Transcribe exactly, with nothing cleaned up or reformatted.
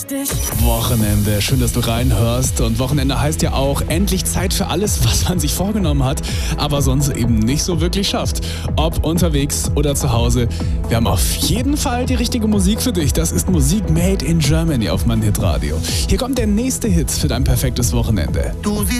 Wochenende, schön, dass du reinhörst. Und Wochenende heißt ja auch endlich Zeit für alles, was man sich vorgenommen hat, aber sonst eben nicht so wirklich schafft. Ob unterwegs oder zu Hause, wir haben auf jeden Fall die richtige Musik für dich. Das ist Musik made in Germany auf Mein Hit Radio. Hier kommt der nächste Hit für dein perfektes Wochenende. Du